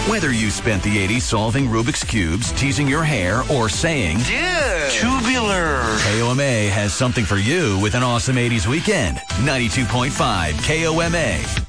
Whether you spent the 80s solving Rubik's Cubes, teasing your hair, or saying, "Dude, tubular," KOMA has something for you with an awesome 80s weekend. 92.5 KOMA.